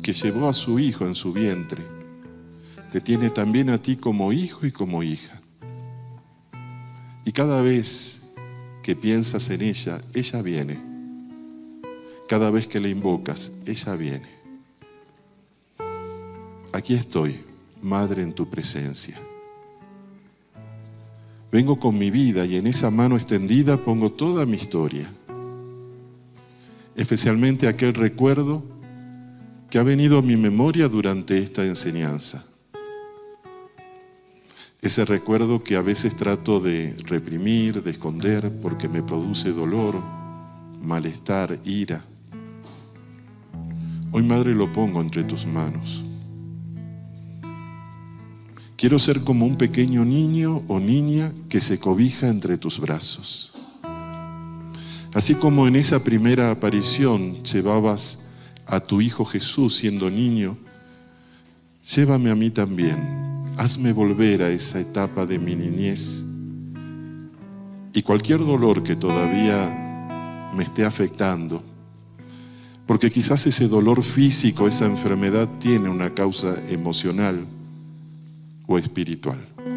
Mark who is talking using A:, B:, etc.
A: que llevó a su hijo en su vientre, te tiene también a ti como hijo y como hija. Y cada vez que piensas en ella, ella viene. Cada vez que la invocas, ella viene. Aquí estoy, Madre, en tu presencia. Vengo con mi vida y en esa mano extendida pongo toda mi historia. Especialmente aquel recuerdo que ha venido a mi memoria durante esta enseñanza. Ese recuerdo que a veces trato de reprimir, de esconder, porque me produce dolor, malestar, ira. Hoy, Madre, lo pongo entre tus manos. Quiero ser como un pequeño niño o niña que se cobija entre tus brazos. Así como en esa primera aparición llevabas a tu Hijo Jesús siendo niño, llévame a mí también. Hazme volver a esa etapa de mi niñez. Y cualquier dolor que todavía me esté afectando, porque quizás ese dolor físico, esa enfermedad tiene una causa emocional o espiritual.